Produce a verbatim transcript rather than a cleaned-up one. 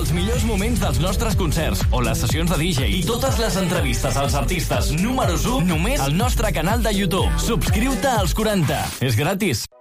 els millors moments dels nostres concerts o les sessions de D J i totes les entrevistes als artistes números u només al nostre canal de YouTube. Subscriu-te als quaranta. És gratis.